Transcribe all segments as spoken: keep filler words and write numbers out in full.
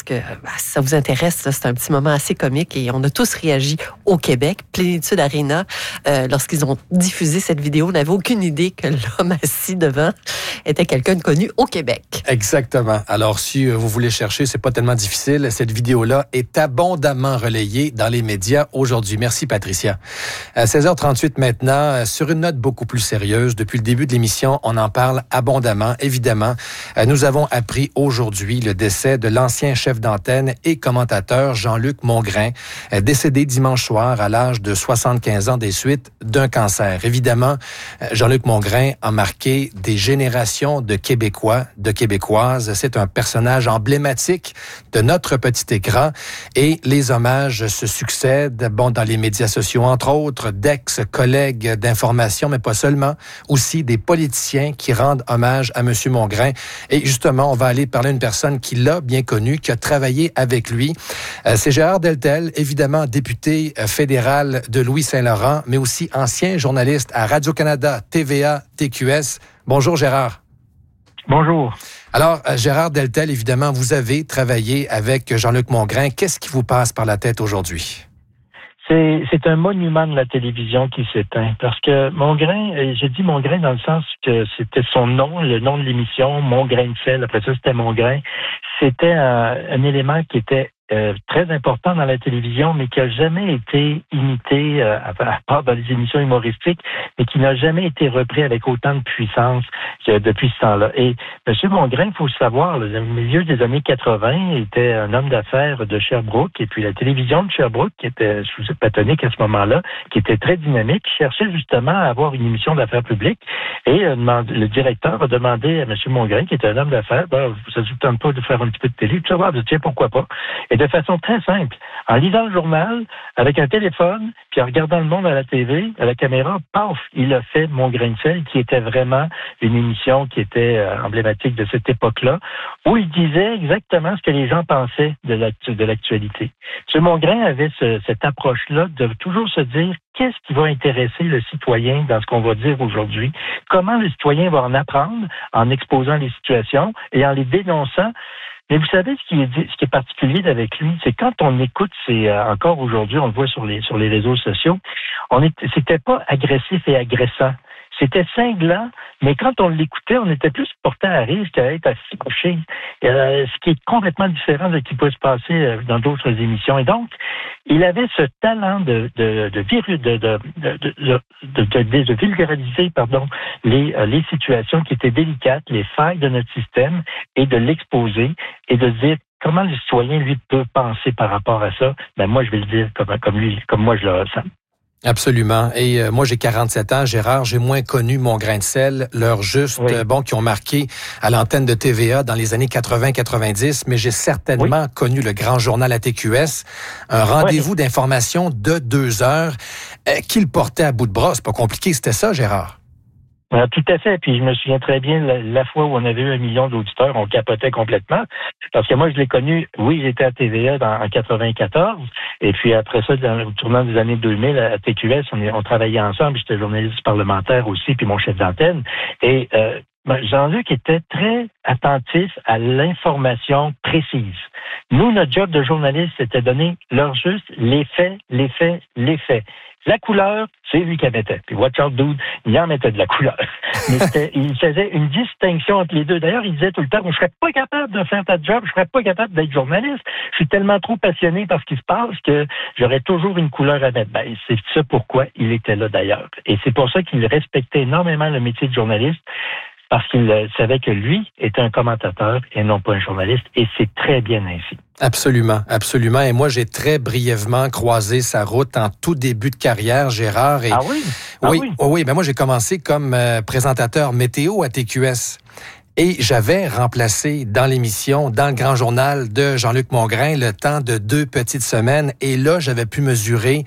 que bah, si ça vous intéresse, là, c'est un petit moment assez comique et on a tous réagi au Québec. Plénitude Arena, euh, lorsqu'ils ont diffusé cette vidéo, n'avait aucune idée que l'homme assis devant était quelqu'un de connu au Québec. Exactement. Alors, si vous voulez chercher, c'est pas tellement difficile. Cette vidéo-là est abondamment relayée dans les médias aujourd'hui. Merci, Patricia. À seize heures trente-huit maintenant, sur une note beaucoup plus sérieuse, depuis le début de l'émission, on en parle abondamment. Évidemment, nous avons appris aujourd'hui le décès de l'ancien chef d'antenne et commentateur Jean-Luc Mongrain, décédé dimanche soir à l'âge de soixante-quinze ans des suites d'un cancer. Évidemment, Jean-Luc Mongrain a marqué des générations de Québécois, de Québécoises. C'est un personnage emblématique de notre petit écran et les hommages se succèdent, bon, dans les médias sociaux, entre autres, d'ex-collègues d'information, mais pas seulement, aussi des politiciens qui rendent hommage à M. Mongrain. Et justement, on va aller parler à une personne qui l'a bien connu, qui a travaillé avec lui. Euh, c'est Gérard Deltel, évidemment député euh, fédéral de Louis-Saint-Laurent, mais aussi ancien journaliste à Radio-Canada, T V A, T Q S. Bonjour Gérard. Bonjour. Alors, euh, Gérard Deltel, évidemment, vous avez travaillé avec Jean-Luc Mongrain. Qu'est-ce qui vous passe par la tête aujourd'hui? C'est, c'est un monument de la télévision qui s'éteint. Parce que Mongrain, j'ai dit Mongrain dans le sens que c'était son nom, le nom de l'émission, Mongrain de sel. Après ça, c'était Mongrain. C'était un, un élément qui était Euh, très important dans la télévision, mais qui n'a jamais été imité, euh, à, à part dans les émissions humoristiques, mais qui n'a jamais été repris avec autant de puissance que depuis ce temps-là. Et M. Mongrain, il faut le savoir, là, au milieu des années quatre-vingts, il était un homme d'affaires de Sherbrooke, et puis la télévision de Sherbrooke, qui était sous patonique à ce moment-là, qui était très dynamique, cherchait justement à avoir une émission d'affaires publiques, et euh, le directeur a demandé à M. Mongrain, qui était un homme d'affaires, ben, ça ne vous tente pas de faire un petit peu de télé, tout ça, tiens, pourquoi pas? Et de façon très simple, en lisant le journal, avec un téléphone, puis en regardant le monde à la T V, à la caméra, paf, il a fait Mongrain de sel, qui était vraiment une émission qui était euh, emblématique de cette époque-là, où il disait exactement ce que les gens pensaient de, l'actu- de l'actualité. M. Mongrain avait ce, cette approche-là de toujours se dire qu'est-ce qui va intéresser le citoyen dans ce qu'on va dire aujourd'hui, comment le citoyen va en apprendre en exposant les situations et en les dénonçant. Mais vous savez, ce qui est, ce qui est particulier avec lui, c'est quand on écoute, c'est euh, encore aujourd'hui, on le voit sur les sur les réseaux sociaux, on est, c'était pas agressif et agressant. C'était cinglant, mais quand on l'écoutait, on était plus porté à rire qu'à être assis couché. Euh, ce qui est complètement différent de ce qui peut se passer dans d'autres émissions. Et donc, il avait ce talent de de de, viru, de, de, de, de, de, de, de vulgariser pardon, les, les situations qui étaient délicates, les failles de notre système, et de l'exposer et de dire comment le citoyen, lui, peut penser par rapport à ça. Ben moi, je vais le dire comme, comme lui, comme moi je le ressens. Absolument. Et euh, moi, j'ai quarante-sept ans, Gérard. J'ai moins connu Mongrain de sel, l'heure juste, oui. euh, bon, qui ont marqué à l'antenne de T V A dans les années quatre-vingts quatre-vingt-dix, mais j'ai certainement oui. connu le grand journal à T Q S, un rendez-vous oui. d'information de deux heures euh, qu'il portait à bout de bras. C'est pas compliqué, c'était ça, Gérard? Euh, tout à fait. Puis je me souviens très bien la, la fois où on avait eu un million d'auditeurs, on capotait complètement. Parce que moi, je l'ai connu, oui, j'étais à T V A dans, en quatre-vingt-quatorze. Et puis après ça, dans le tournant des années deux mille, à T Q S, on, on travaillait ensemble. J'étais journaliste parlementaire aussi, puis mon chef d'antenne. Et euh, Jean-Luc était très attentif à l'information précise. Nous, notre job de journaliste, c'était donner leur juste les faits, les faits, les faits. La couleur, c'est lui qui en mettait. Puis watch out, dude, il en mettait de la couleur. Mais c'était, il faisait une distinction entre les deux. D'ailleurs, il disait tout le temps, je serais pas capable de faire ta job, je serais pas capable d'être journaliste. Je suis tellement trop passionné par ce qui se passe que j'aurais toujours une couleur à mettre. Ben, c'est ça pourquoi il était là d'ailleurs. Et c'est pour ça qu'il respectait énormément le métier de journaliste, parce qu'il savait que lui était un commentateur et non pas un journaliste, et c'est très bien ainsi. Absolument, absolument. Et moi, j'ai très brièvement croisé sa route en tout début de carrière, Gérard. Et ah oui? Ah oui, oui, oui, oui. Ben moi, j'ai commencé comme euh, présentateur météo à T Q S. Et j'avais remplacé dans l'émission, dans le grand journal de Jean-Luc Mongrain, le temps de deux petites semaines. Et là, j'avais pu mesurer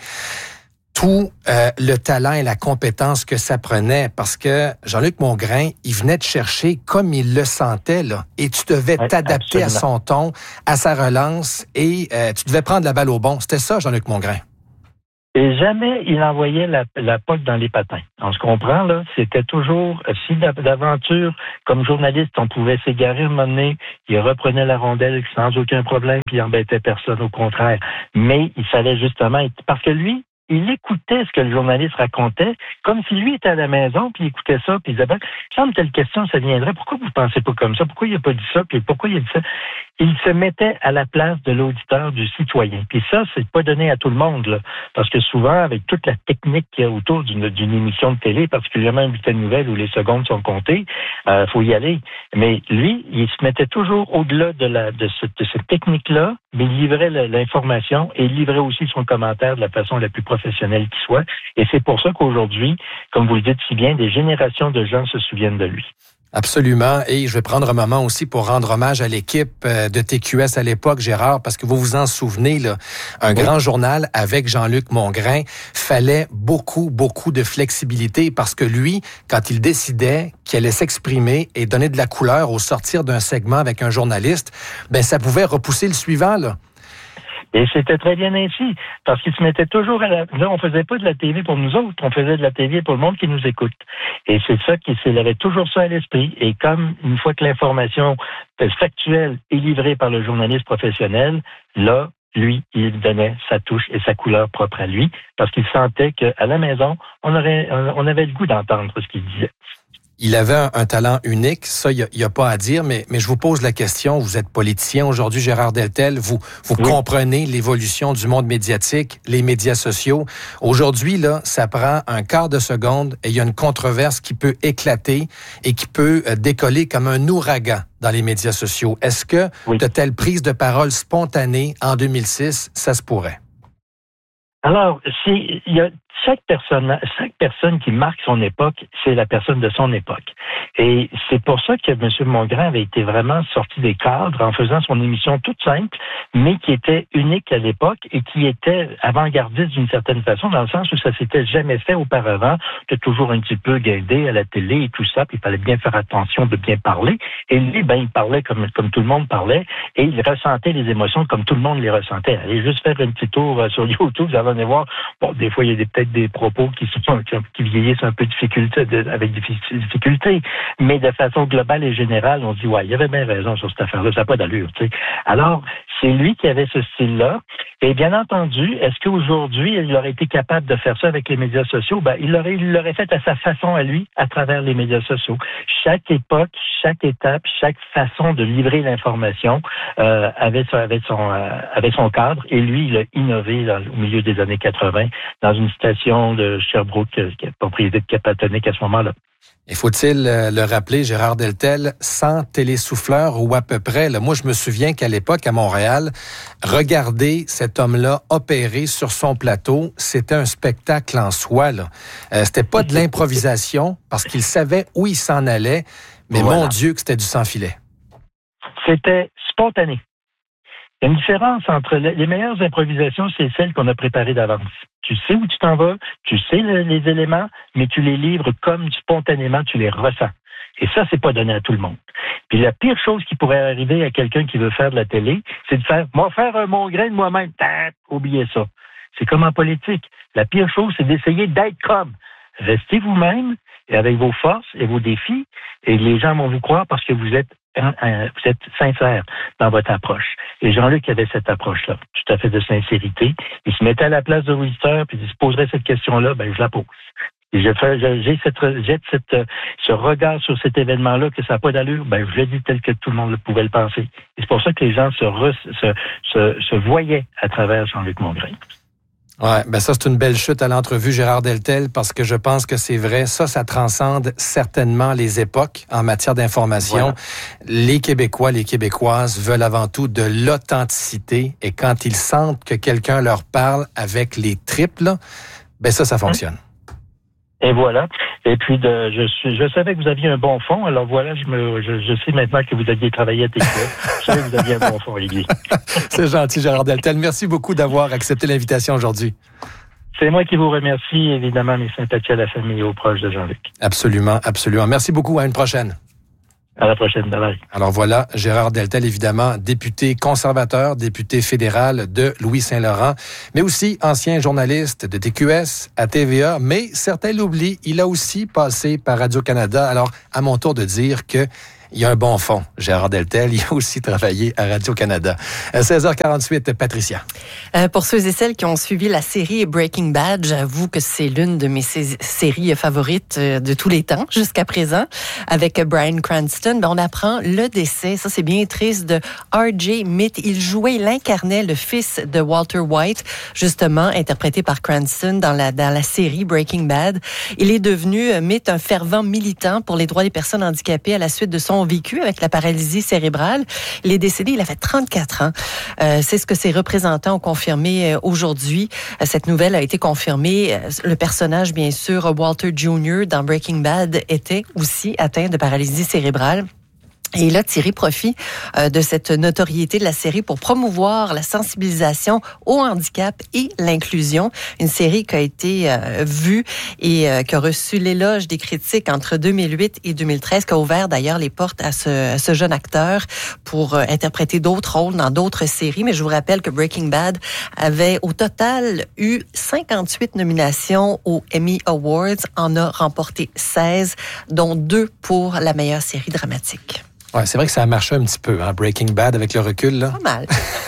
tout euh, le talent et la compétence que ça prenait, parce que Jean-Luc Mongrain, il venait te chercher comme il le sentait, là, et tu devais ouais, t'adapter absolument. à son ton, à sa relance, et euh, tu devais prendre la balle au bon. C'était ça, Jean-Luc Mongrain. Et jamais il envoyait la, la P O C dans les patins. On se comprend, là, c'était toujours, si d'aventure, comme journaliste, on pouvait s'égarer à un moment donné, il reprenait la rondelle sans aucun problème, puis il embêtait personne, au contraire. Mais il fallait justement, parce que lui, il écoutait ce que le journaliste racontait, comme si lui était à la maison, puis il écoutait ça, puis il disait, ben, semble telle question, ça viendrait, pourquoi vous pensez pas comme ça? Pourquoi il n'a pas dit ça? Puis pourquoi il a dit ça? Il se mettait à la place de l'auditeur, du citoyen. Puis ça, c'est pas donné à tout le monde, là. Parce que souvent, avec toute la technique qu'il y a autour d'une, d'une émission de télé, particulièrement une bulletin de nouvelles où les secondes sont comptées, euh, faut y aller. Mais lui, il se mettait toujours au-delà de la, de, ce, de cette technique-là, mais il livrait l'information et il livrait aussi son commentaire de la façon la plus professionnelle qui soit. Et c'est pour ça qu'aujourd'hui, comme vous le dites si bien, des générations de gens se souviennent de lui. Absolument. Et je vais prendre un moment aussi pour rendre hommage à l'équipe de T Q S à l'époque, Gérard, parce que vous vous en souvenez, là, un oui. grand journal avec Jean-Luc Mongrain, fallait beaucoup, beaucoup de flexibilité parce que lui, quand il décidait qu'il allait s'exprimer et donner de la couleur au sortir d'un segment avec un journaliste, ben ça pouvait repousser le suivant, là. Et c'était très bien ainsi, parce qu'il se mettait toujours à la... Là, on faisait pas de la T V pour nous autres, on faisait de la T V pour le monde qui nous écoute. Et c'est ça qu'il il avait toujours ça à l'esprit. Et comme une fois que l'information factuelle est livrée par le journaliste professionnel, là, lui, il donnait sa touche et sa couleur propre à lui, parce qu'il sentait qu'à la maison, on aurait, on avait le goût d'entendre ce qu'il disait. Il avait un, un talent unique, ça, il n'y a, a pas à dire, mais, mais je vous pose la question, vous êtes politicien aujourd'hui, Gérard Deltel, vous, vous oui. comprenez l'évolution du monde médiatique, les médias sociaux. Aujourd'hui, là, ça prend un quart de seconde et il y a une controverse qui peut éclater et qui peut décoller comme un ouragan dans les médias sociaux. Est-ce que oui. de telles prises de parole spontanées en deux mille six, ça se pourrait? Alors, c'est, il y a chaque personne, chaque personne qui marque son époque, c'est la personne de son époque. Et c'est pour ça que M. Mongrain avait été vraiment sorti des cadres en faisant son émission toute simple, mais qui était unique à l'époque et qui était avant-gardiste d'une certaine façon, dans le sens où ça s'était jamais fait auparavant, de toujours un petit peu guindé à la télé et tout ça, puis il fallait bien faire attention de bien parler. Et lui, ben, il parlait comme, comme tout le monde parlait, et il ressentait les émotions comme tout le monde les ressentait. Allez juste faire un petit tour sur YouTube, vous allez voir, bon, des fois, il y a des, peut-être des propos qui sont qui vieillissent un peu difficulté, de, avec des difficultés, mais de façon globale et générale, on dit ouais, il y avait bien raison sur cette affaire-là, ça n'a pas d'allure, tu sais. Alors, c'est lui qui avait ce style-là. Et bien entendu, est-ce qu'aujourd'hui, il aurait été capable de faire ça avec les médias sociaux? Ben, il l'aurait, il l'aurait fait à sa façon à lui, à travers les médias sociaux. Chaque époque, chaque étape, chaque façon de livrer l'information euh, avait, son, avait, son, euh, avait son cadre. Et lui, il a innové dans, au milieu des années quatre-vingt dans une station de Sherbrooke, qui est propriété de Capatonic à ce moment-là. Et faut-il le rappeler, Gérard Deltel, sans télésouffleur ou à peu près, là, moi je me souviens qu'à l'époque, à Montréal, regarder cet homme-là opérer sur son plateau, c'était un spectacle en soi. Là. Euh, c'était pas de l'improvisation, parce qu'il savait où il s'en allait, mais voilà. Mon Dieu que c'était du sans-filet. C'était spontané. Il y a une différence entre les, les meilleures improvisations, c'est celles qu'on a préparées d'avance. Tu sais où tu t'en vas, tu sais le, les éléments, mais tu les livres comme spontanément, tu les ressens. Et ça, c'est pas donné à tout le monde. Puis la pire chose qui pourrait arriver à quelqu'un qui veut faire de la télé, c'est de faire « moi faire un Mongrain de moi-même ». Oubliez ça. C'est comme en politique. La pire chose, c'est d'essayer d'être comme. Restez vous-même et avec vos forces et vos défis, et les gens vont vous croire parce que vous êtes vous êtes sincère dans votre approche. Et Jean-Luc avait cette approche-là, tout à fait de sincérité. Il se mettait à la place de l'auditeur, puis il se poserait cette question-là, ben je la pose. Et je fais, j'ai cette, j'ai cette, ce regard sur cet événement-là que ça n'a pas d'allure, ben je l'ai dit tel que tout le monde pouvait le penser. Et c'est pour ça que les gens se, re, se, se, se voyaient à travers Jean-Luc Mongrain. Ouais, ben ça c'est une belle chute à l'entrevue, Gérard Deltel, parce que je pense que c'est vrai. Ça, ça transcende certainement les époques en matière d'information. Voilà. Les Québécois, les Québécoises veulent avant tout de l'authenticité, et quand ils sentent que quelqu'un leur parle avec les tripes, là, ben ça, ça fonctionne. Et voilà. Et puis, de, je suis, je savais que vous aviez un bon fond. Alors voilà, je me, je, je sais maintenant que vous aviez travaillé à T Q S. Je savais que vous aviez un bon fond, Olivier. C'est gentil, Gérard Deltel. Merci beaucoup d'avoir accepté l'invitation aujourd'hui. C'est moi qui vous remercie. Évidemment, mes sympathies à la famille et aux proches de Jean-Luc. Absolument, absolument. Merci beaucoup. À une prochaine. À la prochaine, bye. Alors voilà, Gérard Deltel, évidemment, député conservateur, député fédéral de Louis-Saint-Laurent, mais aussi ancien journaliste de T Q S à T V A, mais certains l'oublient, il a aussi passé par Radio-Canada. Alors, à mon tour de dire que il y a un bon fond, Gérard Deltel. Il a aussi travaillé à Radio-Canada. seize heures quarante-huit, Patricia. Euh, pour ceux et celles qui ont suivi la série Breaking Bad, j'avoue que c'est l'une de mes sé- séries favorites de tous les temps jusqu'à présent. Avec Bryan Cranston, ben, on apprend le décès, ça c'est bien triste, de R J Mitte. Il jouait, il incarnait le fils de Walter White, justement interprété par Cranston dans la, dans la série Breaking Bad. Il est devenu, Mitte, un fervent militant pour les droits des personnes handicapées à la suite de son vécu avec la paralysie cérébrale. Il est décédé, il avait trente-quatre ans. Euh, c'est ce que ses représentants ont confirmé euh, aujourd'hui. Euh, cette nouvelle a été confirmée. Euh, le personnage, bien sûr, Walter Junior dans Breaking Bad, était aussi atteint de paralysie cérébrale. Et il a tiré profit euh, de cette notoriété de la série pour promouvoir la sensibilisation au handicap et l'inclusion. Une série qui a été euh, vue et euh, qui a reçu l'éloge des critiques entre deux mille huit et deux mille treize, qui a ouvert d'ailleurs les portes à ce, à ce jeune acteur pour euh, interpréter d'autres rôles dans d'autres séries. Mais je vous rappelle que Breaking Bad avait au total eu cinquante-huit nominations aux Emmy Awards, en a remporté seize, dont deux pour la meilleure série dramatique. Ouais, c'est vrai que ça a marché un petit peu, hein, Breaking Bad, avec le recul, là. Pas mal.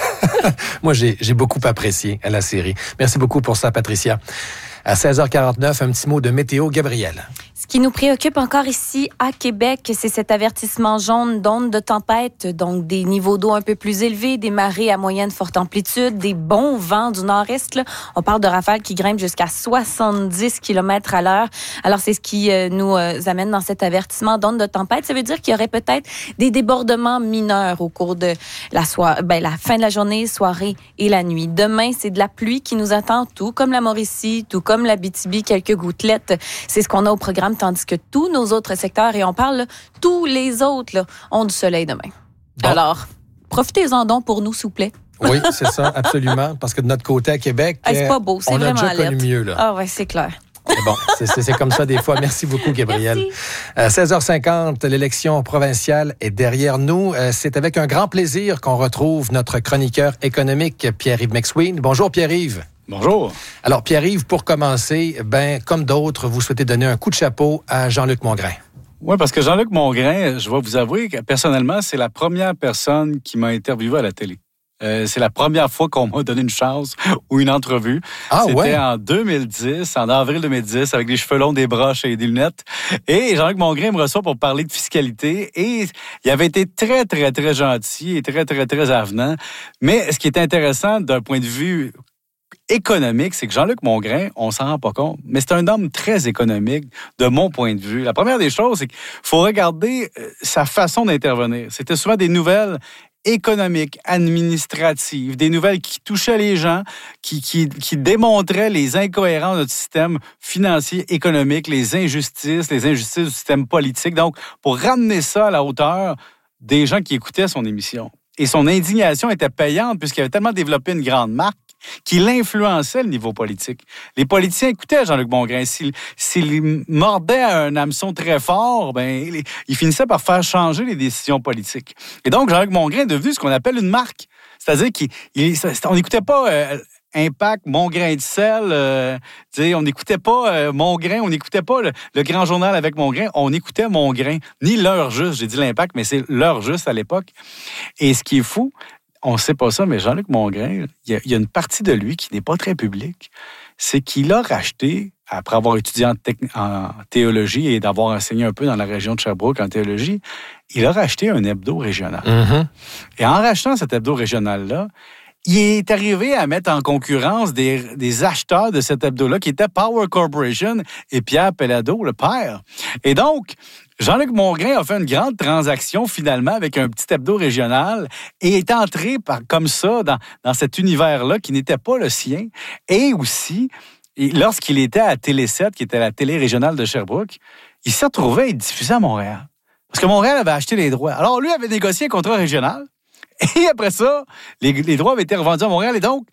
Moi, j'ai, j'ai beaucoup apprécié la série. Merci beaucoup pour ça, Patricia. À seize heures quarante-neuf, un petit mot de météo, Gabriel. Ce qui nous préoccupe encore ici à Québec, c'est cet avertissement jaune d'ondes de tempête, donc des niveaux d'eau un peu plus élevés, des marées à moyenne forte amplitude, des bons vents du nord-est. Là. On parle de rafales qui grimpent jusqu'à soixante-dix kilomètres à l'heure. Alors, c'est ce qui euh, nous euh, amène dans cet avertissement d'ondes de tempête. Ça veut dire qu'il y aurait peut-être des débordements mineurs au cours de la, soirée, ben, la fin de la journée, soirée et la nuit. Demain, c'est de la pluie qui nous attend, tout comme la Mauricie, tout comme l'Abitibi, quelques gouttelettes. C'est ce qu'on a au programme, tandis que tous nos autres secteurs, et on parle, là, tous les autres là, ont du soleil demain. Bon. Alors, profitez-en donc pour nous, s'il vous plaît. Oui, c'est ça, absolument. Parce que de notre côté à Québec, ah, c'est pas beau, c'est on vraiment a déjà connu mieux. Là. Ah ouais, c'est clair. Mais bon, c'est, c'est, c'est comme ça des fois. Merci beaucoup, Gabriel. Merci. Euh, seize heures cinquante, l'élection provinciale est derrière nous. Euh, c'est avec un grand plaisir qu'on retrouve notre chroniqueur économique, Pierre-Yves McSween. Bonjour, Pierre-Yves. Bonjour. Alors, Pierre-Yves, pour commencer, ben, comme d'autres, vous souhaitez donner un coup de chapeau à Jean-Luc Mongrain. Oui, parce que Jean-Luc Mongrain, je vais vous avouer que personnellement, c'est la première personne qui m'a interviewé à la télé. Euh, c'est la première fois qu'on m'a donné une chance ou une entrevue. Ah, C'était ouais? en deux mille dix, en avril deux mille dix, avec des cheveux longs, des broches et des lunettes. Et Jean-Luc Mongrain me reçoit pour parler de fiscalité. Et il avait été très, très, très gentil et très, très, très avenant. Mais ce qui est intéressant d'un point de vue économique, c'est que Jean-Luc Mongrain, on s'en rend pas compte, mais c'est un homme très économique de mon point de vue. La première des choses, c'est qu'il faut regarder sa façon d'intervenir. C'était souvent des nouvelles économiques, administratives, des nouvelles qui touchaient les gens, qui, qui, qui démontraient les incohérences de notre système financier, économique, les injustices, les injustices du système politique. Donc, pour ramener ça à la hauteur des gens qui écoutaient son émission. Et son indignation était payante puisqu'il avait tellement développé une grande marque qu'il influençait le niveau politique. Les politiciens écoutaient Jean-Luc Mongrain. S'il, s'il mordait à un hameçon très fort, ben, il, il finissait par faire changer les décisions politiques. Et donc, Jean-Luc Mongrain est devenu ce qu'on appelle une marque. C'est-à-dire qu'on n'écoutait pas euh, Impact, Mon Grain de sel. Euh, on n'écoutait pas euh, Mon Grain, on n'écoutait pas le, le Grand Journal avec Mon Grain, on écoutait Mon Grain. Ni l'heure juste, j'ai dit l'Impact, mais c'est l'heure juste à l'époque. Et ce qui est fou, on ne sait pas ça, mais Jean-Luc Mongrain, il y, a, il y a une partie de lui qui n'est pas très publique. C'est qu'il a racheté, après avoir étudié en, techn- en théologie et d'avoir enseigné un peu dans la région de Sherbrooke en théologie, il a racheté un hebdo régional. Mm-hmm. Et en rachetant cet hebdo régional-là, il est arrivé à mettre en concurrence des, des acheteurs de cet hebdo-là, qui étaient Power Corporation et Pierre Pellado, le père. Et donc, Jean-Luc Mongrain a fait une grande transaction, finalement, avec un petit hebdo régional et est entré par, comme ça dans, dans cet univers-là qui n'était pas le sien. Et aussi, et lorsqu'il était à Télé sept, qui était la télé régionale de Sherbrooke, il s'est retrouvé à être diffusé à Montréal. Parce que Montréal avait acheté les droits. Alors, lui avait négocié un contrat régional. Et après ça, les, les droits avaient été revendus à Montréal. Et donc,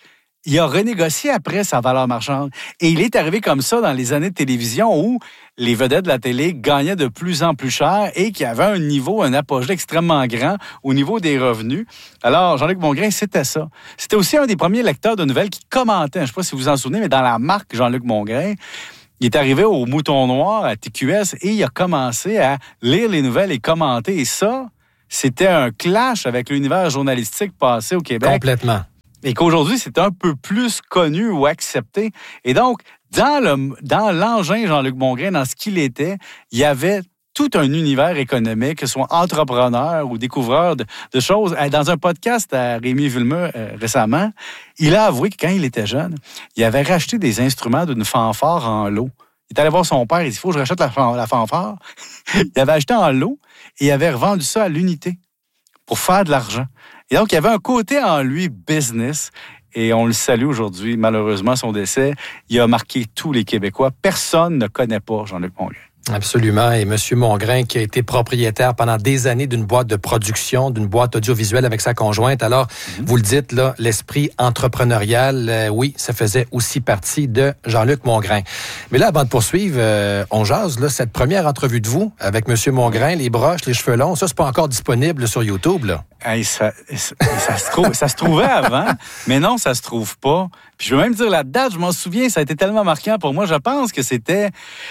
il a renégocié après sa valeur marchande. Et il est arrivé comme ça dans les années de télévision où les vedettes de la télé gagnaient de plus en plus cher et qu'il y avait un niveau, un apogée extrêmement grand au niveau des revenus. Alors, Jean-Luc Mongrain, c'était ça. C'était aussi un des premiers lecteurs de nouvelles qui commentait, je ne sais pas si vous vous en souvenez, mais dans la marque Jean-Luc Mongrain, il est arrivé au Mouton Noir à T Q S et il a commencé à lire les nouvelles et commenter. Et ça, c'était un clash avec l'univers journalistique passé au Québec. Complètement. Et qu'aujourd'hui, c'est un peu plus connu ou accepté. Et donc, dans, le, dans l'engin Jean-Luc Mongrain, dans ce qu'il était, il y avait tout un univers économique, que ce soit entrepreneur ou découvreur de, de choses. Dans un podcast à Rémi Villemeux euh, récemment, il a avoué que quand il était jeune, il avait racheté des instruments d'une fanfare en lot. Il est allé voir son père, il dit « Il faut que je rachète la, la fanfare. » Il avait acheté en lot et il avait revendu ça à l'unité pour faire de l'argent. Et donc, il y avait un côté en lui business. Et on le salue aujourd'hui. Malheureusement, son décès, il a marqué tous les Québécois. Personne ne connaît pas Jean-Luc Mongrain. Absolument. Et M. Mongrain, qui a été propriétaire pendant des années d'une boîte de production, d'une boîte audiovisuelle avec sa conjointe. Alors, mm-hmm. vous le dites, là, l'esprit entrepreneurial, euh, oui, ça faisait aussi partie de Jean-Luc Mongrain. Mais là, avant de poursuivre, euh, on jase, là, cette première entrevue de vous avec M. Mongrain, les broches, les cheveux longs, ça, c'est pas encore disponible sur YouTube, là. Hey, ça, ça, ça, se trouve, ça se trouvait avant, mais non, ça se trouve pas. Puis je veux même dire la date, je m'en souviens, ça a été tellement marquant pour moi. Je pense que c'était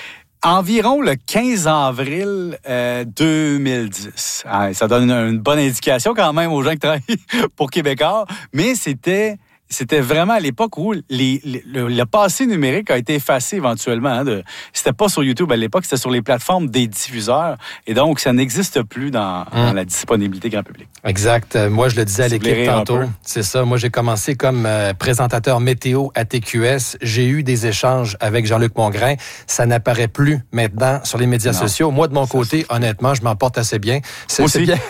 environ le quinze avril euh, deux mille dix. Ah, ça donne une, une bonne indication quand même aux gens qui travaillent pour Québécois, mais c'était... C'était vraiment à l'époque où les, les, le, le passé numérique a été effacé éventuellement. Hein, de, c'était pas sur YouTube à l'époque, c'était sur les plateformes des diffuseurs. Et donc, ça n'existe plus dans, hum. dans la disponibilité grand public. Exact. Moi, je le disais à l'équipe tantôt. C'est ça. Moi, j'ai commencé comme euh, présentateur météo à T Q S. J'ai eu des échanges avec Jean-Luc Mongrain. Ça n'apparaît plus maintenant sur les médias non. sociaux. Moi, de mon ça, côté, c'est... honnêtement, je m'en porte assez bien. C'est, c'est bien.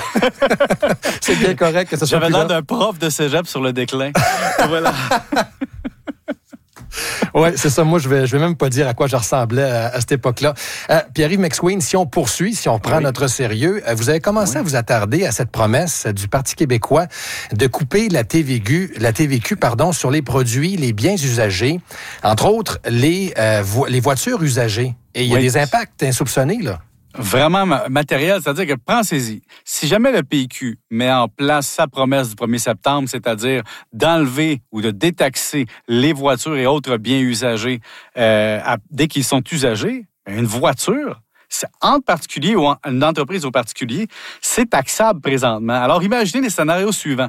C'est bien correct que ça soit J'avais plus l'air d'un prof de cégep sur le déclin. Voilà. Oui, c'est ça. Moi, je vais, je vais même pas dire à quoi je ressemblais à, à cette époque-là. Euh, Pierre-Yves McSween, si on poursuit, si on prend oui. notre sérieux, vous avez commencé oui. à vous attarder à cette promesse du Parti québécois de couper la T V Q, la T V Q, pardon, sur les produits, les biens usagés, entre autres les, euh, vo- les voitures usagées. Et il y a oui. des impacts insoupçonnés, là. Vraiment matériel, c'est-à-dire que pensez-y, si jamais le P Q met en place sa promesse du premier septembre, c'est-à-dire d'enlever ou de détaxer les voitures et autres biens usagés euh, à, dès qu'ils sont usagés, une voiture, c'est entre particuliers ou en, une entreprise au particulier, c'est taxable présentement. Alors imaginez les scénarios suivants.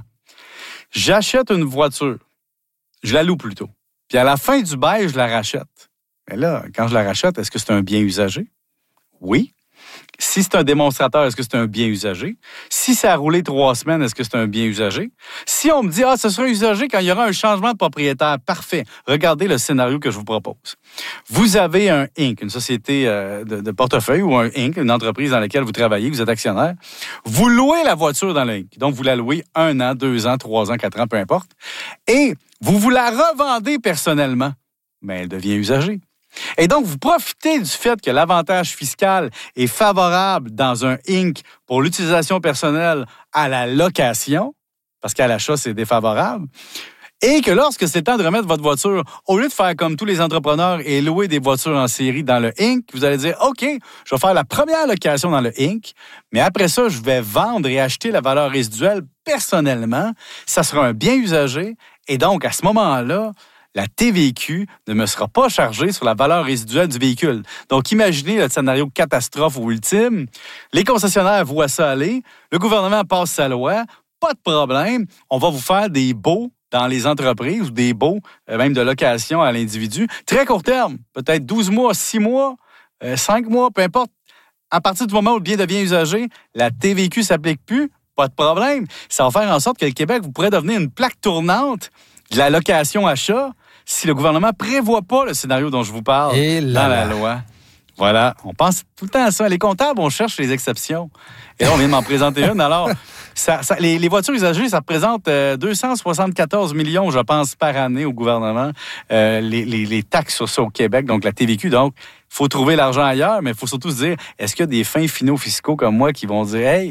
J'achète une voiture, je la loue plutôt, puis à la fin du bail, je la rachète. Mais là, quand je la rachète, est-ce que c'est un bien usagé? Oui. Si c'est un démonstrateur, est-ce que c'est un bien usagé? Si ça a roulé trois semaines, est-ce que c'est un bien usagé? Si on me dit, ah, ce sera usagé quand il y aura un changement de propriétaire, parfait. Regardez le scénario que je vous propose. Vous avez un Inc, une société euh, de, de portefeuille ou un Inc, une entreprise dans laquelle vous travaillez, vous êtes actionnaire. Vous louez la voiture dans le Inc. Donc, vous la louez un an, deux ans, trois ans, quatre ans, peu importe. Et vous vous la revendez personnellement. Mais elle devient usagée. Et donc, vous profitez du fait que l'avantage fiscal est favorable dans un Inc pour l'utilisation personnelle à la location, parce qu'à l'achat, c'est défavorable, et que lorsque c'est le temps de remettre votre voiture, au lieu de faire comme tous les entrepreneurs et louer des voitures en série dans le Inc, vous allez dire, OK, je vais faire la première location dans le Inc, mais après ça, je vais vendre et acheter la valeur résiduelle personnellement. Ça sera un bien usagé, et donc, à ce moment-là, la T V Q ne me sera pas chargée sur la valeur résiduelle du véhicule. Donc, imaginez le scénario catastrophe ou ultime. Les concessionnaires voient ça aller. Le gouvernement passe sa loi. Pas de problème. On va vous faire des baux dans les entreprises ou des baux, euh, même de location à l'individu. Très court terme. Peut-être douze mois, six mois, euh, cinq mois, peu importe. À partir du moment où le bien devient usagé, la T V Q ne s'applique plus. Pas de problème. Ça va faire en sorte que le Québec, vous pourrez devenir une plaque tournante de la location-achat si le gouvernement ne prévoit pas le scénario dont je vous parle Et dans la loi. Voilà, on pense tout le temps à ça. Les comptables, on cherche les exceptions. Et là, on vient de m'en présenter une. Alors, ça, ça, les, les voitures usagées, ça représente euh, deux cent soixante-quatorze millions, je pense, par année au gouvernement, euh, les, les, les taxes sur ça au Québec, donc la T V Q. Donc, il faut trouver l'argent ailleurs, mais il faut surtout se dire, est-ce qu'il y a des fins finaux fiscaux comme moi qui vont dire, hey,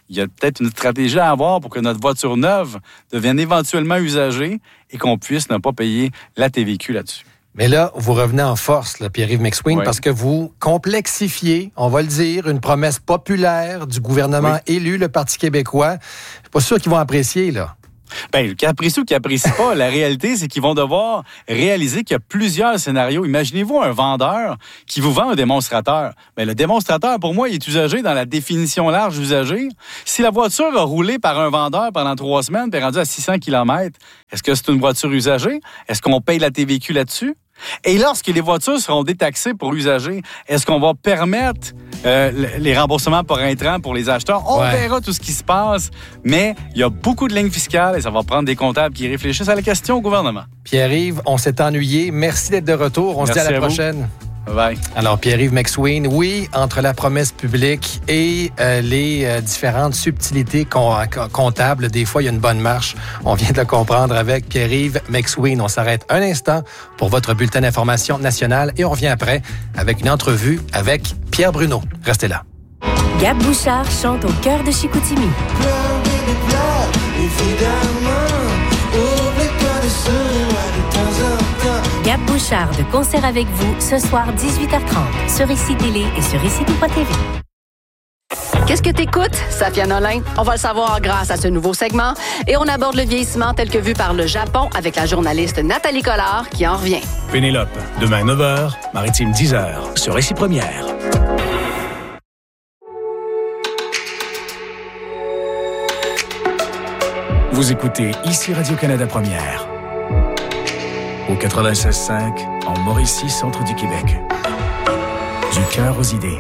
il y a peut-être une stratégie à avoir pour que notre voiture neuve devienne éventuellement usagée et qu'on puisse ne pas payer la T V Q là-dessus. Mais là, vous revenez en force, là, Pierre-Yves McSween, oui. parce que vous complexifiez, on va le dire, une promesse populaire du gouvernement oui. élu, le Parti québécois. Je suis pas sûr qu'ils vont apprécier, là. Bien, qui apprécie ou qui apprécie pas, la réalité, c'est qu'ils vont devoir réaliser qu'il y a plusieurs scénarios. Imaginez-vous un vendeur qui vous vend un démonstrateur. Bien, le démonstrateur, pour moi, il est usagé dans la définition large usagé. Si la voiture a roulé par un vendeur pendant trois semaines et est rendue à six cents kilomètres, est-ce que c'est une voiture usagée? Est-ce qu'on paye la T V Q là-dessus? Et lorsque les voitures seront détaxées pour usagers, est-ce qu'on va permettre euh, les remboursements par intrants pour les acheteurs? On ouais. verra tout ce qui se passe, mais il y a beaucoup de lignes fiscales et ça va prendre des comptables qui réfléchissent à la question au gouvernement. Pierre-Yves, on s'est ennuyé. Merci d'être de retour. On Merci se dit à la à prochaine. Bye. Alors, Pierre-Yves McSween, oui, entre la promesse publique et euh, les euh, différentes subtilités comptables, des fois, il y a une bonne marche. On vient de le comprendre avec Pierre-Yves McSween. On s'arrête un instant pour votre bulletin d'information nationale et on revient après avec une entrevue avec Pierre Bruno. Restez là. Gab Bouchard chante au cœur de Chicoutimi. Pleure, baby, pleure, évidemment, oublie-toi de ce de temps en temps. Gab Bouchard de concert avec vous ce soir dix-huit heures trente sur Ici Télé et sur ici tout point T V. Qu'est-ce que t'écoutes? Safia Nolin. On va le savoir grâce à ce nouveau segment. Et on aborde le vieillissement tel que vu par le Japon avec la journaliste Nathalie Collard qui en revient. Pénélope, demain neuf heures, Maritime dix heures, sur Ici Première. Vous écoutez Ici Radio-Canada Première. Au quatre-vingt-seize cinq, en Mauricie, centre du Québec. Du cœur aux idées.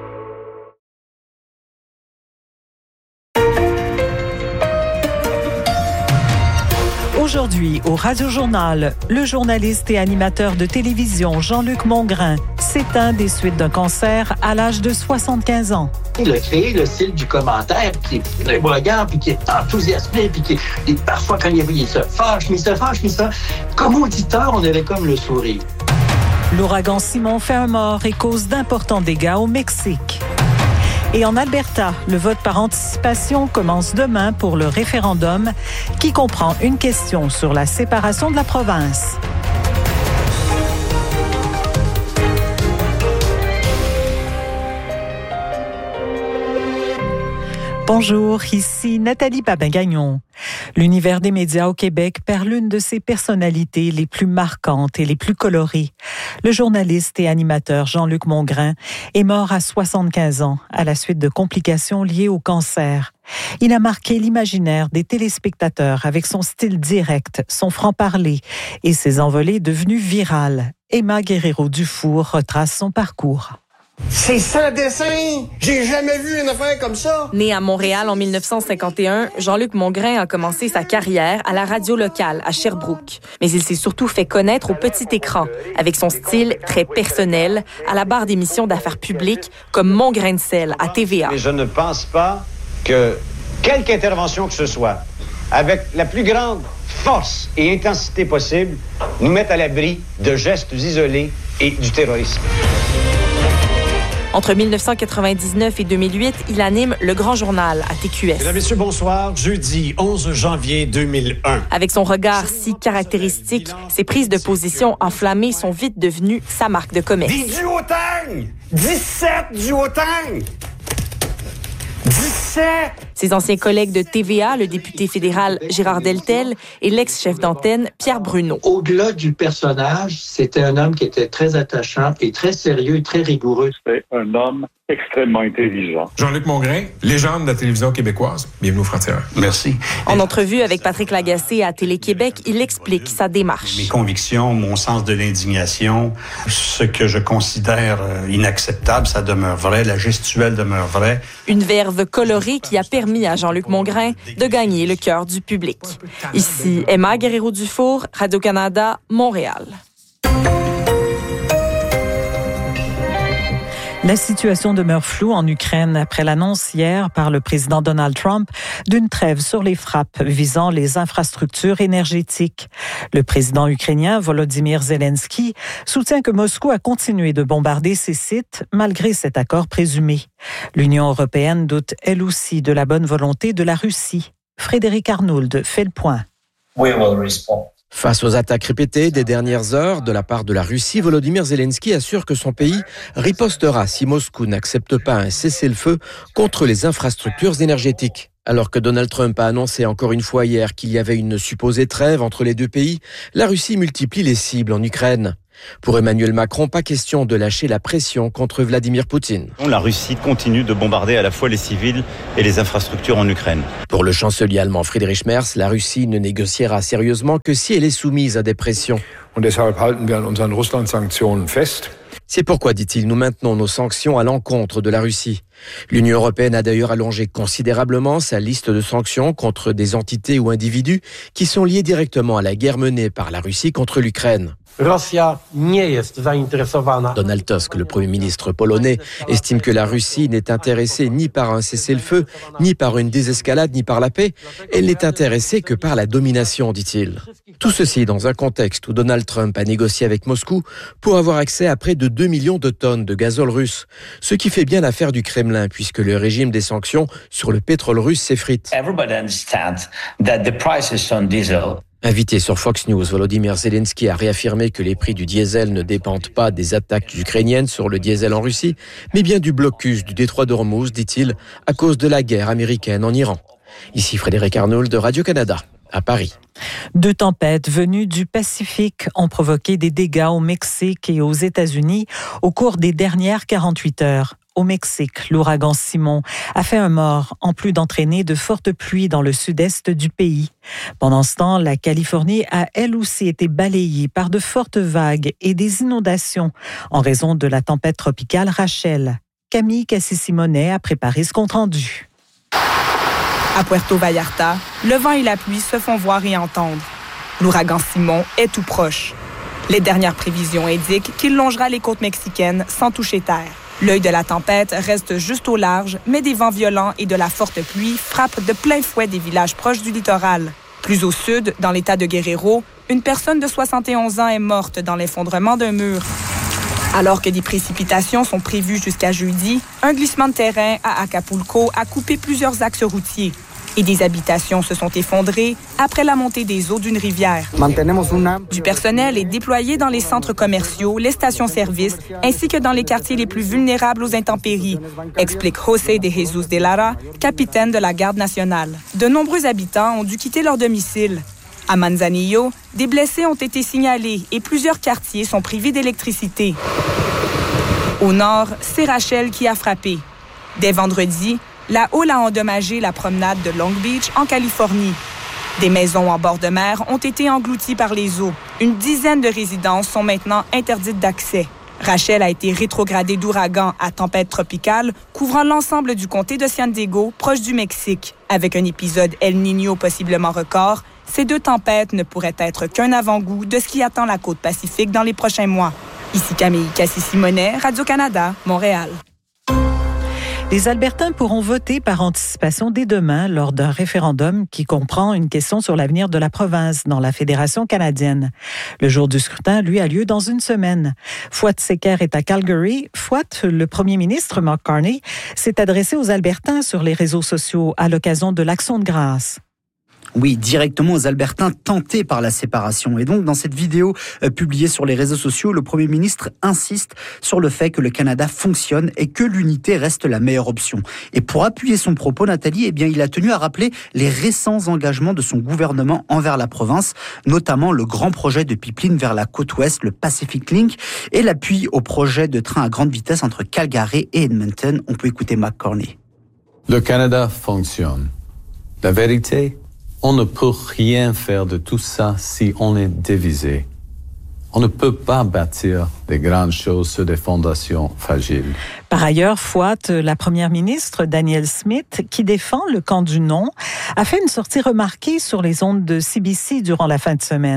Aujourd'hui, au Radio-Journal, le journaliste et animateur de télévision Jean-Luc Mongrain s'éteint des suites d'un cancer à l'âge de soixante-quinze ans. Il a créé le style du commentaire qui est très brillant, puis qui est enthousiasmé, puis qui et parfois quand il, il se fâche, mais il se fâche, mais ça. Comme auditeur, on avait comme le sourire. L'ouragan Simon fait un mort et cause d'importants dégâts au Mexique. Et en Alberta, le vote par anticipation commence demain pour le référendum qui comprend une question sur la séparation de la province. Bonjour, ici Nathalie Babin-Gagnon. L'univers des médias au Québec perd l'une de ses personnalités les plus marquantes et les plus colorées. Le journaliste et animateur Jean-Luc Mongrain est mort à soixante-quinze ans à la suite de complications liées au cancer. Il a marqué l'imaginaire des téléspectateurs avec son style direct, son franc-parler et ses envolées devenues virales. Emma Guerrero-Dufour retrace son parcours. C'est sans dessin! J'ai jamais vu une affaire comme ça! Né à Montréal en dix-neuf cent cinquante et un, Jean-Luc Mongrain a commencé sa carrière à la radio locale à Sherbrooke. Mais il s'est surtout fait connaître au petit écran, avec son style très personnel, à la barre d'émissions d'affaires publiques comme Mon grain de sel à T V A. Mais je ne pense pas que quelque intervention que ce soit, avec la plus grande force et intensité possible, nous mette à l'abri de gestes isolés et du terrorisme. Entre dix-neuf cent quatre-vingt-dix-neuf et deux mille huit, il anime Le Grand Journal à T Q S. Mesdames et messieurs, bonsoir. Jeudi onze janvier deux mille un. Avec son regard si caractéristique, ses prises de position enflammées sont vite devenues sa marque de commerce. Des duotangs! dix-sept duotangs! dix-sept! Ses anciens collègues de T V A, le député fédéral Gérard Deltel et l'ex-chef d'antenne Pierre Bruno. Au-delà du personnage, c'était un homme qui était très attachant et très sérieux et très rigoureux. C'est un homme extrêmement intelligent. Jean-Luc Mongrain, légende de la télévision québécoise. Bienvenue au Frontières. Merci. En entrevue avec Patrick Lagacé à Télé-Québec, il explique sa démarche. Mes convictions, mon sens de l'indignation, ce que je considère inacceptable, ça demeure vrai, la gestuelle demeure vraie. Une verve colorée qui a permis à Jean-Luc Mongrain de gagner le cœur du public. Ici, Emma Guerrero-Dufour, Radio-Canada, Montréal. La situation demeure floue en Ukraine après l'annonce hier par le président Donald Trump d'une trêve sur les frappes visant les infrastructures énergétiques. Le président ukrainien Volodymyr Zelensky soutient que Moscou a continué de bombarder ces sites malgré cet accord présumé. L'Union européenne doute elle aussi de la bonne volonté de la Russie. Frédéric Arnould fait le point. We will respond. Face aux attaques répétées des dernières heures de la part de la Russie, Volodymyr Zelensky assure que son pays ripostera si Moscou n'accepte pas un cessez-le-feu contre les infrastructures énergétiques. Alors que Donald Trump a annoncé encore une fois hier qu'il y avait une supposée trêve entre les deux pays, la Russie multiplie les cibles en Ukraine. Pour Emmanuel Macron, pas question de lâcher la pression contre Vladimir Poutine. La Russie continue de bombarder à la fois les civils et les infrastructures en Ukraine. Pour le chancelier allemand Friedrich Merz, la Russie ne négociera sérieusement que si elle est soumise à des pressions. C'est pourquoi, dit-il, nous maintenons nos sanctions à l'encontre de la Russie. L'Union européenne a d'ailleurs allongé considérablement sa liste de sanctions contre des entités ou individus qui sont liés directement à la guerre menée par la Russie contre l'Ukraine. Donald Tusk, le Premier ministre polonais, estime que la Russie n'est intéressée ni par un cessez-le-feu, ni par une désescalade, ni par la paix. Elle n'est intéressée que par la domination, dit-il. Tout ceci dans un contexte où Donald Trump a négocié avec Moscou pour avoir accès à près de deux millions de tonnes de gazole russe, ce qui fait bien l'affaire du Kremlin puisque le régime des sanctions sur le pétrole russe s'effrite. Invité sur Fox News, Volodymyr Zelensky a réaffirmé que les prix du diesel ne dépendent pas des attaques ukrainiennes sur le diesel en Russie, mais bien du blocus du détroit d'Ormuz, dit-il, à cause de la guerre américaine en Iran. Ici Frédéric Arnould de Radio-Canada, à Paris. Deux tempêtes venues du Pacifique ont provoqué des dégâts au Mexique et aux États-Unis au cours des dernières quarante-huit heures. Au Mexique, l'ouragan Simon a fait un mort, en plus d'entraîner de fortes pluies dans le sud-est du pays. Pendant ce temps, la Californie a elle aussi été balayée par de fortes vagues et des inondations en raison de la tempête tropicale Rachel. Camille Cassis-Simonet a préparé ce compte-rendu. À Puerto Vallarta, le vent et la pluie se font voir et entendre. L'ouragan Simon est tout proche. Les dernières prévisions indiquent qu'il longera les côtes mexicaines sans toucher terre. L'œil de la tempête reste juste au large, mais des vents violents et de la forte pluie frappent de plein fouet des villages proches du littoral. Plus au sud, dans l'état de Guerrero, une personne de soixante et onze ans est morte dans l'effondrement d'un mur. Alors que des précipitations sont prévues jusqu'à jeudi, un glissement de terrain à Acapulco a coupé plusieurs axes routiers. Et des habitations se sont effondrées après la montée des eaux d'une rivière. Du personnel est déployé dans les centres commerciaux, les stations-service, ainsi que dans les quartiers les plus vulnérables aux intempéries, explique José de Jesus de Lara, capitaine de la Garde nationale. De nombreux habitants ont dû quitter leur domicile. À Manzanillo, des blessés ont été signalés et plusieurs quartiers sont privés d'électricité. Au nord, c'est Rachel qui a frappé. Dès vendredi, la houle a endommagé la promenade de Long Beach en Californie. Des maisons en bord de mer ont été englouties par les eaux. Une dizaine de résidences sont maintenant interdites d'accès. Rachel a été rétrogradée d'ouragan à tempête tropicale, couvrant l'ensemble du comté de San Diego, proche du Mexique. Avec un épisode El Niño possiblement record, ces deux tempêtes ne pourraient être qu'un avant-goût de ce qui attend la côte Pacifique dans les prochains mois. Ici Camille Cassis-Simonet, Radio-Canada, Montréal. Les Albertains pourront voter par anticipation dès demain lors d'un référendum qui comprend une question sur l'avenir de la province dans la Fédération canadienne. Le jour du scrutin, lui, a lieu dans une semaine. Fouad Secker est à Calgary. Fouad, le premier ministre Mark Carney, s'est adressé aux Albertains sur les réseaux sociaux à l'occasion de l'Action de grâce. Oui, directement aux Albertains tentés par la séparation. Et donc, dans cette vidéo euh, publiée sur les réseaux sociaux, le Premier ministre insiste sur le fait que le Canada fonctionne et que l'unité reste la meilleure option. Et pour appuyer son propos, Nathalie, eh bien, il a tenu à rappeler les récents engagements de son gouvernement envers la province, notamment le grand projet de pipeline vers la côte ouest, le Pacific Link, et l'appui au projet de train à grande vitesse entre Calgary et Edmonton. On peut écouter Mark Carney. Le Canada fonctionne. La vérité, on ne peut rien faire de tout ça si on est divisé. On ne peut pas bâtir des grandes choses sur des fondations fragiles. Par ailleurs, Fouad, la première ministre Danielle Smith, qui défend le camp du non, a fait une sortie remarquée sur les ondes de C B C durant la fin de semaine.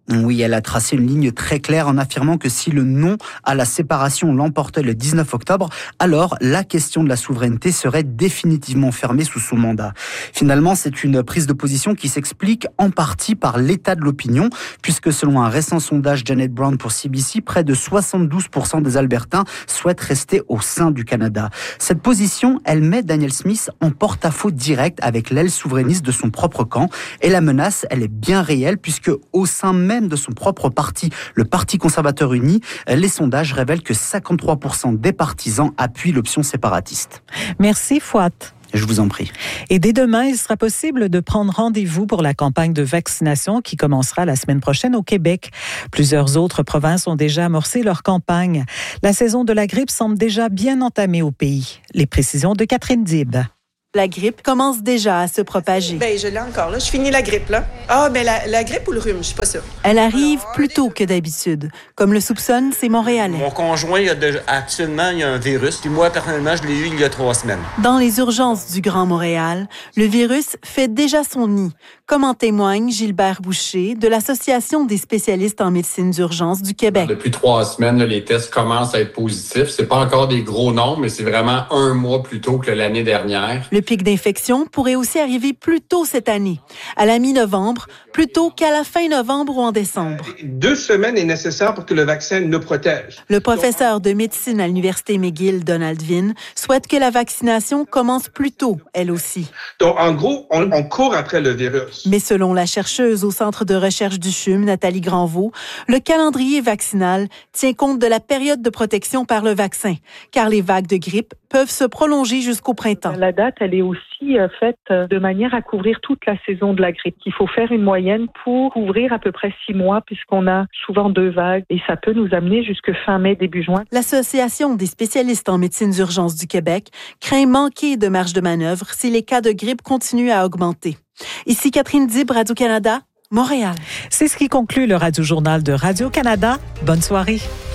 Oui, elle a tracé une ligne très claire en affirmant que si le non à la séparation l'emportait le dix-neuf octobre, alors la question de la souveraineté serait définitivement fermée sous son mandat. Finalement, c'est une prise de position qui s'explique en partie par l'état de l'opinion, puisque selon un récent sondage Janet Brown pour C B C, près de soixante-douze pour cent des Albertains souhaitent rester au sein du Canada. Cette position, elle met Danielle Smith en porte-à-faux direct avec l'aile souverainiste de son propre camp. Et la menace, elle est bien réelle, puisque au sein même de son propre parti, le Parti conservateur uni, les sondages révèlent que cinquante-trois pour cent des partisans appuient l'option séparatiste. Merci Fouad. Je vous en prie. Et dès demain, il sera possible de prendre rendez-vous pour la campagne de vaccination qui commencera la semaine prochaine au Québec. Plusieurs autres provinces ont déjà amorcé leur campagne. La saison de la grippe semble déjà bien entamée au pays. Les précisions de Catherine Dib. La grippe commence déjà à se propager. Bien, je l'ai encore, là. Je finis la grippe, là. Ah, bien, la, la grippe ou le rhume, je suis pas sûre. Elle arrive plus tôt que d'habitude. Comme le soupçonne, c'est Montréalais. Mon conjoint, il a de, actuellement, il y a un virus. Puis moi, personnellement, je l'ai eu il y a trois semaines. Dans les urgences du Grand Montréal, le virus fait déjà son nid, comme en témoigne Gilbert Boucher de l'Association des spécialistes en médecine d'urgence du Québec. Depuis trois semaines, là, les tests commencent à être positifs. C'est pas encore des gros nombres, mais c'est vraiment un mois plus tôt que l'année dernière. Le pic d'infection pourrait aussi arriver plus tôt cette année, à la mi-novembre, plutôt qu'à la fin novembre ou en décembre. Deux semaines est nécessaire pour que le vaccin nous protège. Le professeur de médecine à l'Université McGill, Donald Vin, souhaite que la vaccination commence plus tôt, elle aussi. Donc, en gros, on, on court après le virus. Mais selon la chercheuse au Centre de recherche du C H U M, Nathalie Granvaux, le calendrier vaccinal tient compte de la période de protection par le vaccin, car les vagues de grippe peuvent se prolonger jusqu'au printemps. La date, elle est aussi faite de manière à couvrir toute la saison de la grippe. Il faut faire une moyenne pour couvrir à peu près six mois, puisqu'on a souvent deux vagues, et ça peut nous amener jusque fin mai, début juin. L'Association des spécialistes en médecine d'urgence du Québec craint manquer de marge de manœuvre si les cas de grippe continuent à augmenter. Ici Catherine Dib, Radio-Canada, Montréal. C'est ce qui conclut le Radio-Journal de Radio-Canada. Bonne soirée.